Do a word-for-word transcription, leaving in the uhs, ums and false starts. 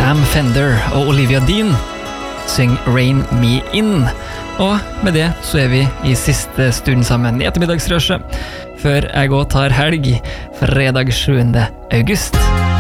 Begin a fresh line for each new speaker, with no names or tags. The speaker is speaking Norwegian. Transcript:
Sam Fender og Olivia Dean syng Rain Me In. Og med det så er vi i siste stund sammen i ettermiddagsrushet, før jeg går tar helg fredag sjuende august.